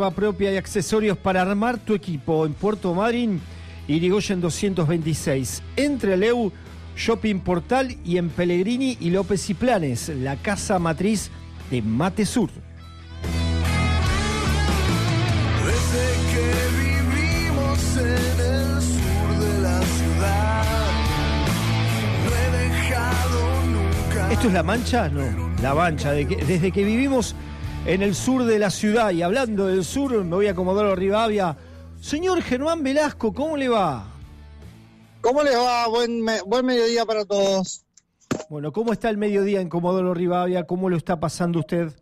Propia y accesorios para armar tu equipo en Puerto Madryn, Irigoyen 226, entre Leu, Shopping Portal y en Pellegrini y López y Planes, la casa matriz de Mate Sur. Desde que vivimos en el sur de la ciudad, no he dejado nunca. ¿Esto es La Mancha? No, La Mancha, desde que vivimos en el sur de la ciudad, y hablando del sur, me voy a Comodoro Rivadavia. Señor Germán Velasco, ¿cómo le va? ¿Cómo les va? Buen mediodía para todos. Bueno, ¿cómo está el mediodía en Comodoro Rivadavia? ¿Cómo lo está pasando usted?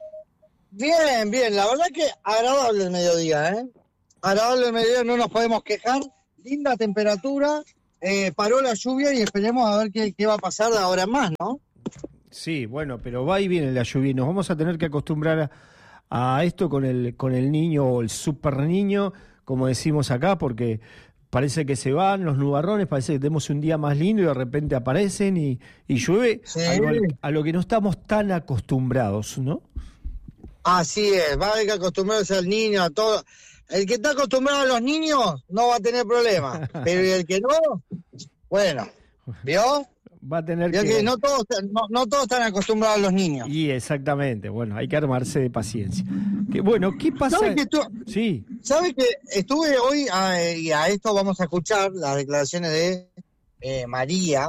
Bien, la verdad que agradable el mediodía, ¿eh? Agradable el mediodía, no nos podemos quejar. Linda temperatura, paró la lluvia y esperemos a ver qué va a pasar de ahora en más, ¿no? Sí, bueno, pero va y viene la lluvia y nos vamos a tener que acostumbrar a esto con el niño o el super niño, como decimos acá, porque parece que se van los nubarrones, parece que tenemos un día más lindo y de repente aparecen y llueve, sí. a lo que no estamos tan acostumbrados, ¿no? Así es, va a haber que acostumbrarse al niño, a todo. El que está acostumbrado a los niños no va a tener problemas, pero el que no, bueno, ¿vio? Va a tener que no todos están acostumbrados a los niños. Y exactamente, bueno, hay que armarse de paciencia. Bueno, ¿qué pasa? Sí. ¿Sabes que estuve hoy, y a esto vamos a escuchar las declaraciones de María,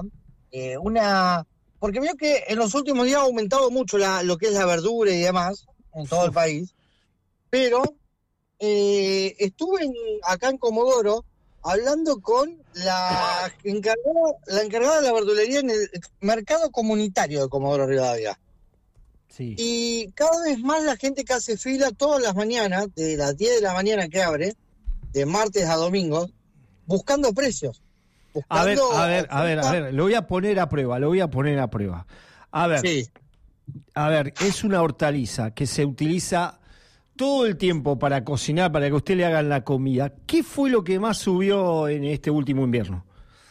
porque veo que en los últimos días ha aumentado mucho lo que es la verdura y demás en todo el país, pero estuve acá en Comodoro hablando con la encargada de la verdulería en el mercado comunitario de Comodoro Rivadavia. Sí. Y cada vez más la gente que hace fila todas las mañanas, de las 10 de la mañana que abre, de martes a domingo, buscando precios. A ver, lo voy a poner a prueba. A ver, sí. A ver, es una hortaliza que se utiliza todo el tiempo para cocinar, para que usted le hagan la comida. ¿Qué fue lo que más subió en este último invierno?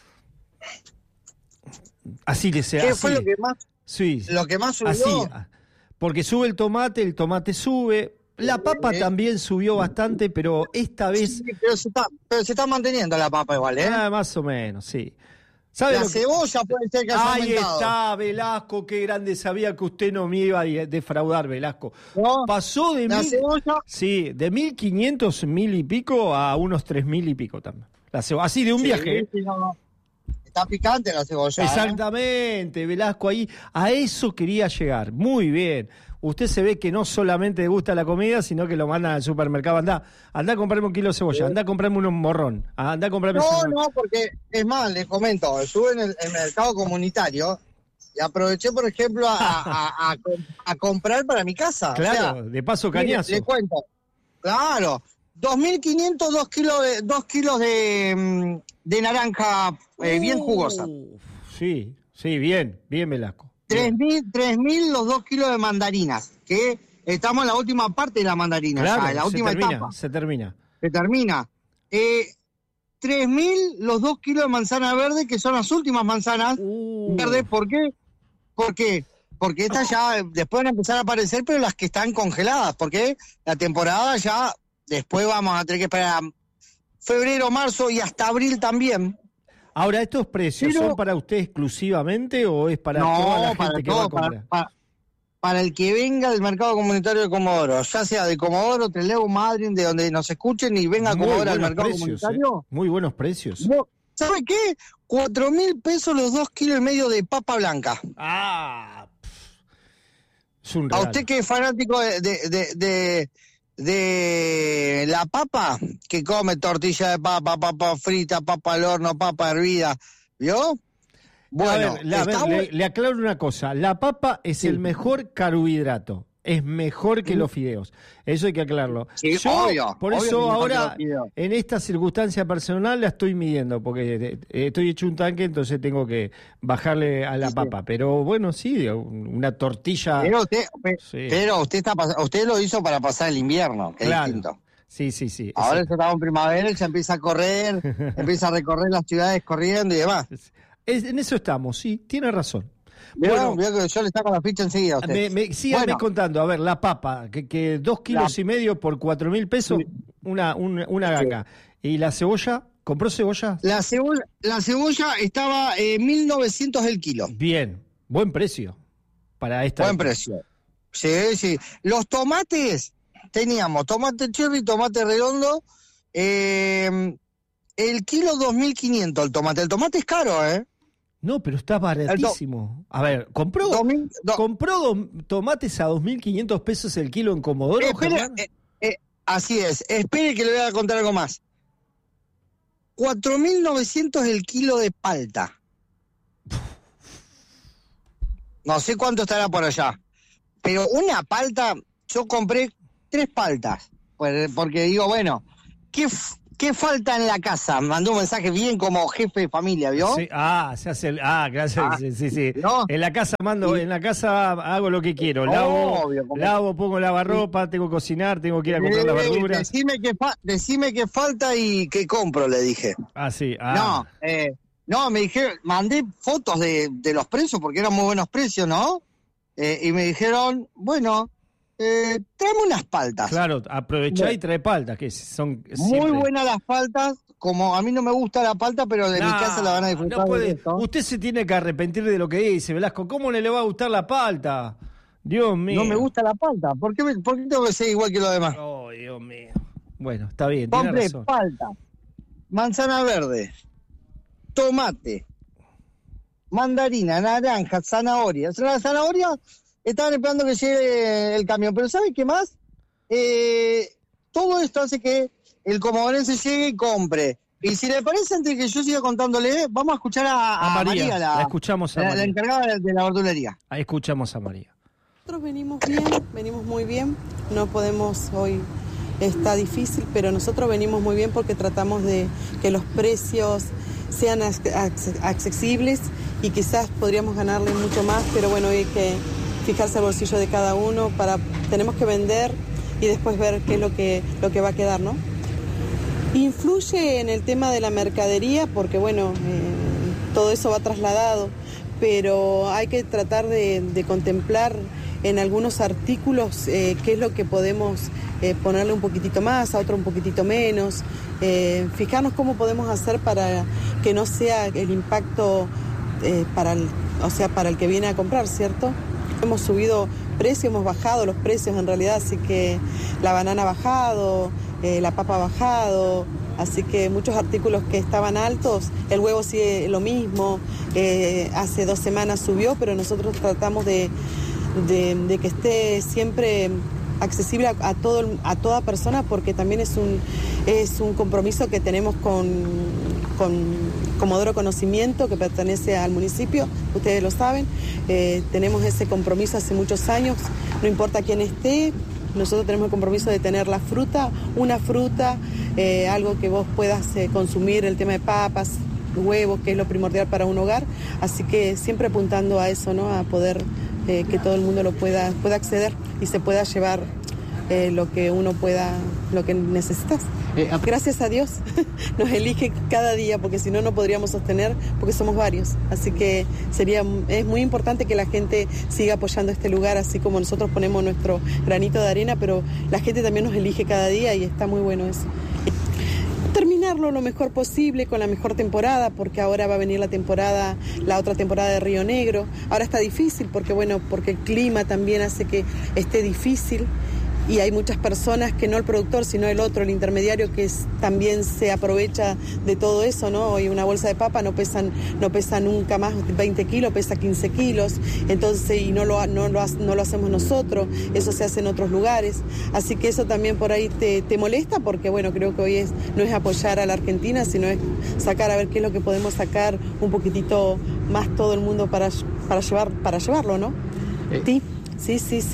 Así que sea. ¿Qué fue lo que más? Sí. Lo que más subió. Así, porque sube el tomate sube. La papa también subió bastante, pero esta vez. Sí, pero se está manteniendo la papa igual, ¿eh? Más o menos, sí. La cebolla puede ser que haya aumentado. Ahí está, Velasco, qué grande, sabía que usted no me iba a defraudar, Velasco. No, pasó de de 1.500, 1.000 y pico a unos 3.000 y pico también. La cebolla, así de un viaje. Sí, no. Está picante la cebolla. Exactamente, Velasco, ahí a eso quería llegar. Muy bien. Usted se ve que no solamente le gusta la comida, sino que lo manda al supermercado. Andá a comprarme un kilo de cebolla, andá a comprarme un morrón, andá a comprarme... No, porque, es más, les comento, estuve en el mercado comunitario y aproveché, por ejemplo, a comprar para mi casa. Claro, o sea, de paso cañazo. Le cuento, claro, 2.500, 2 kilos de naranja bien jugosa. Sí, bien, Velasco. 3.000 los 2 kilos de mandarinas, que estamos en la última parte de la mandarina, claro, en la última etapa. Se termina. 3.000 los 2 kilos de manzana verde, que son las últimas manzanas verdes. ¿Por qué? Porque estas ya después van a empezar a aparecer, pero las que están congeladas, porque la temporada ya después vamos a tener que esperar a febrero, marzo y hasta abril también. Ahora, ¿estos precios son para usted exclusivamente o es para toda la gente que va a comprar? Para el que venga del mercado comunitario de Comodoro, ya sea de Comodoro, Trelew, Madryn, de donde nos escuchen y venga a Comodoro al mercado comunitario. Muy buenos precios. ¿Sabe qué? 4.000 pesos los 2,5 kilos de papa blanca. Es un regalo. A usted que es fanático de la papa, que come tortilla de papa frita, papa al horno, papa hervida, ¿vio? Bueno, le aclaro una cosa, la papa es el mejor carbohidrato, es mejor que los fideos, eso hay que aclararlo. Sí, por eso ahora, en esta circunstancia personal la estoy midiendo, porque estoy hecho un tanque, entonces tengo que bajarle a la papa, pero bueno, sí, una tortilla... Pero usted lo hizo para pasar el invierno, que claro. Es distinto. Sí. Ahora ya estamos en primavera y ya empieza a correr, empieza a recorrer las ciudades corriendo y demás. En eso estamos, sí, tiene razón. Bueno, que yo le saco la ficha enseguida a usted. Síganme contando, a ver, la papa, que 2,5 kilos por 4.000 pesos, una ganga. ¿Y la cebolla? ¿Compró cebolla? La cebolla estaba 1.900 el kilo. Bien, buen precio para esta. Buen precio. Sí. Los tomates, teníamos tomate cherry, tomate redondo, el kilo 2.500 el tomate. El tomate es caro, ¿eh? No, pero está baratísimo. A ver, ¿compró tomates a 2.500 pesos el kilo en Comodoro, Germán? Así es. Espere que le voy a contar algo más. 4.900 el kilo de palta. No sé cuánto estará por allá. Pero una palta, yo compré 3 paltas. Porque digo, bueno, ¿qué falta en la casa? Mandó un mensaje bien como jefe de familia, ¿vio? Sí, se hace gracias. Sí. ¿No? En la casa en la casa hago lo que quiero. Lavo, pongo lavarropa, tengo que cocinar, tengo que ir a comprar las verduras. Decime qué falta y qué compro, le dije. Sí. No, me dijeron, mandé fotos de los precios porque eran muy buenos precios, ¿no? Y me dijeron, bueno, tráeme unas paltas. Claro, aprovechá y trae paltas, que son muy siempre buenas las paltas. Como a mí no me gusta la palta, pero de mi casa la van a disfrutar. No puede. Usted se tiene que arrepentir de lo que dice, Velasco. ¿Cómo le va a gustar la palta? Dios mío. No me gusta la palta. ¿Por qué tengo que ser igual que los demás? Oh, Dios mío. Bueno, está bien, tiene razón. Palta, manzana verde, tomate, mandarina, naranja, zanahoria. La zanahoria estaban esperando que llegue el camión. Pero ¿sabe qué más? Todo esto hace que el comodorense llegue y compre. Y si le parece, antes que yo siga contándole, vamos a escuchar a María, la escuchamos a María, la encargada de la verdulería. Ahí escuchamos a María. Nosotros venimos muy bien. No podemos hoy, está difícil, pero nosotros venimos muy bien porque tratamos de que los precios sean accesibles y quizás podríamos ganarle mucho más, pero bueno, hay que fijarse el bolsillo de cada uno, tenemos que vender y después ver qué es lo que va a quedar, ¿no? Influye en el tema de la mercadería porque, bueno, todo eso va trasladado, pero hay que tratar de contemplar en algunos artículos qué es lo que podemos ponerle un poquitito más, a otro un poquitito menos, fijarnos cómo podemos hacer para que no sea el impacto para el que viene a comprar, ¿cierto? Hemos subido precios, hemos bajado los precios en realidad, así que la banana ha bajado, la papa ha bajado, así que muchos artículos que estaban altos, el huevo sigue lo mismo, hace 2 semanas subió, pero nosotros tratamos de que esté siempre accesible a toda persona, porque también es un compromiso que tenemos con Comodoro Conocimiento, que pertenece al municipio, ustedes lo saben, tenemos ese compromiso hace muchos años, no importa quién esté, nosotros tenemos el compromiso de tener una fruta, algo que vos puedas consumir, el tema de papas, huevos, que es lo primordial para un hogar, así que siempre apuntando a eso, ¿no? A poder que todo el mundo lo pueda acceder y se pueda llevar lo que necesitas. Gracias a Dios nos elige cada día, porque si no, no podríamos sostener, porque somos varios. Así que es muy importante que la gente siga apoyando este lugar, así como nosotros ponemos nuestro granito de arena, pero la gente también nos elige cada día y está muy bueno eso. Terminarlo lo mejor posible, con la mejor temporada, porque ahora va a venir la otra temporada de Río Negro. Ahora está difícil porque el clima también hace que esté difícil. Y hay muchas personas que no el productor, sino el otro, el intermediario, que también se aprovecha de todo eso, ¿no? Hoy una bolsa de papa no pesa nunca más 20 kilos, pesa 15 kilos, entonces, y no lo hacemos nosotros, eso se hace en otros lugares. Así que eso también por ahí te molesta, porque bueno, creo que hoy no es apoyar a la Argentina, sino es sacar a ver qué es lo que podemos sacar un poquitito más todo el mundo para llevarlo, ¿no? Sí.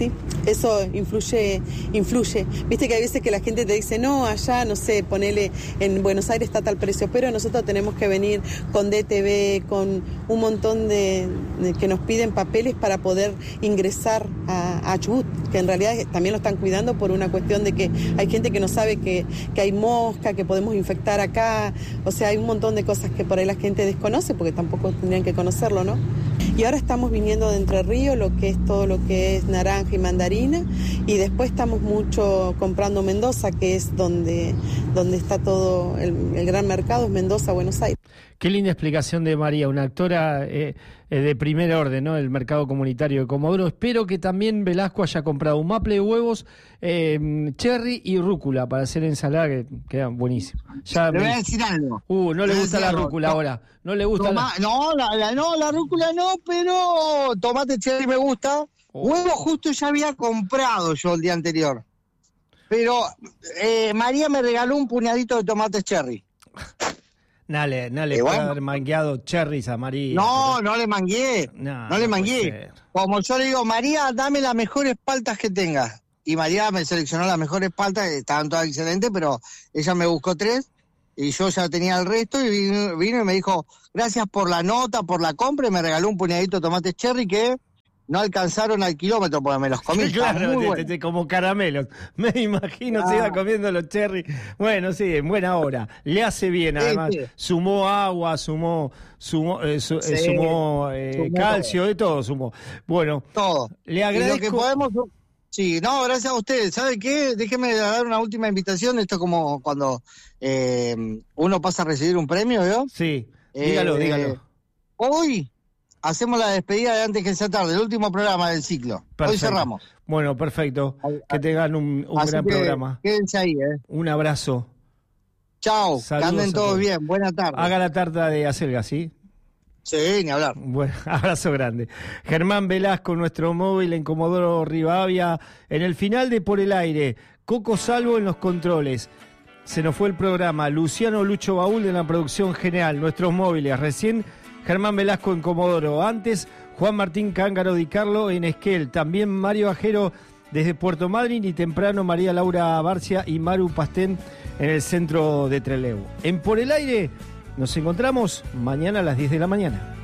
Eso influye. Viste que hay veces que la gente te dice, no, allá, no sé, ponele, en Buenos Aires está tal precio, pero nosotros tenemos que venir con DTV, con un montón de que nos piden papeles para poder ingresar a Chubut, que en realidad también lo están cuidando por una cuestión de que hay gente que no sabe que hay mosca, que podemos infectar acá, o sea, hay un montón de cosas que por ahí la gente desconoce, porque tampoco tendrían que conocerlo, ¿no? Y ahora estamos viniendo de Entre Ríos, lo que es todo lo que es naranja y mandarina, y después estamos mucho comprando Mendoza, que es donde está todo el gran mercado, es Mendoza, Buenos Aires. Qué linda explicación de María, una actora de primer orden, ¿no? Del mercado comunitario de Comodoro. Espero que también Velasco haya comprado un maple de huevos, cherry y rúcula para hacer ensalada, que quedan buenísimos. Le voy a decir algo. No le gusta la rúcula ahora. No le gusta No, la rúcula no, pero tomate cherry me gusta. Huevo justo ya había comprado yo el día anterior. Pero María me regaló un puñadito de tomates cherry. Nale, puede haber mangueado cherries a María. No le mangué. No le mangué. Como yo le digo, María, dame las mejores paltas que tengas. Y María me seleccionó las mejores paltas, que estaban todas excelentes, pero ella me buscó 3 y yo ya tenía el resto y vino y me dijo, gracias por la nota, por la compra, y me regaló un puñadito de tomates cherry que no alcanzaron al kilómetro porque me los comí. Claro, como caramelos. Me imagino se iba comiendo los cherry. Bueno, sí, en buena hora. Le hace bien, además. Sí. Sumó agua, sumó calcio, de todo sumó. Bueno, todo. Le agradezco. Y lo que podemos... Sí, no, gracias a ustedes. ¿Sabe qué? Déjeme dar una última invitación. Esto es como cuando uno pasa a recibir un premio, ¿vio? Sí, dígalo. Hoy hacemos la despedida de Antes que sea tarde, el último programa del ciclo. Perfecto. Hoy cerramos. Bueno, perfecto. Que tengan un gran programa. Quédense ahí, Un abrazo. Chao, que anden todos bien. Buena tarde. Haga la tarta de acelga, ¿sí? Sí, ni hablar. Bueno, abrazo grande. Germán Velasco, nuestro móvil en Comodoro Rivadavia. En el final de Por el Aire, Coco Salvo en los controles. Se nos fue el programa. Luciano Lucho Baúl en la producción general. Nuestros móviles. Recién Germán Velasco en Comodoro. Antes, Juan Martín Cángaro Di Carlo en Esquel. También Mario Ajero desde Puerto Madryn y temprano María Laura Barcia y Maru Pastén en el centro de Trelew. En Por el Aire nos encontramos mañana a las 10 de la mañana.